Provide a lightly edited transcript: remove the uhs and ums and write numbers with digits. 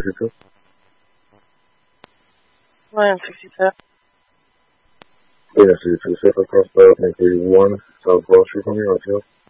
62? Line 62. Yeah, 62. Safe across the 1 South Broad Street from here, RTO.